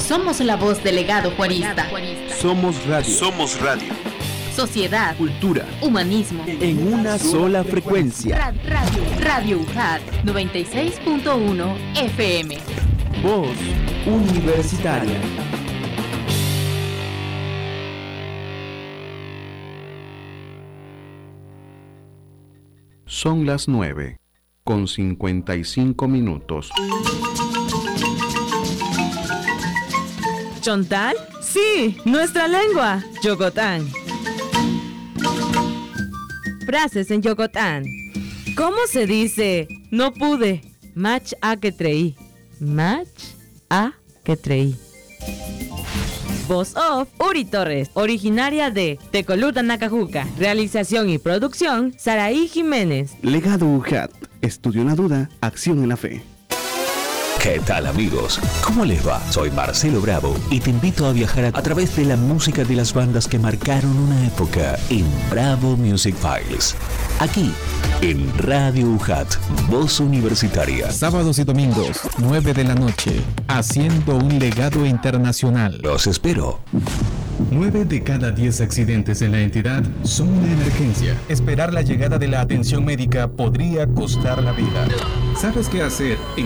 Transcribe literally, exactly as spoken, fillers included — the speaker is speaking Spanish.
Somos la voz del legado juarista. Somos radio. Somos radio. Sociedad, cultura, humanismo, en una sola frecuencia. Ra- Radio, Radio U J A T noventa y seis punto uno F M. Voz universitaria. Son las nueve con cincuenta y cinco minutos. ¿Chontal? Sí, nuestra lengua, Yogotán. Frases en Yogotán. ¿Cómo se dice? No pude. Mach a que treí. Mach a que treí. Voz off, Uri Torres, originaria de Tecoluta, Nacajuca. Realización y producción, Saraí Jiménez. Legado U J A T. Estudio en la duda, acción en la fe. ¿Qué tal, amigos? ¿Cómo les va? Soy Marcelo Bravo y te invito a viajar a, a través de la música de las bandas que marcaron una época en Bravo Music Files. Aquí, en Radio U J A T, Voz Universitaria. Sábados y domingos, nueve de la noche, haciendo un legado internacional. Los espero. nueve de cada diez accidentes en la entidad son una emergencia. Esperar la llegada de la atención médica podría costar la vida. ¿Sabes qué hacer en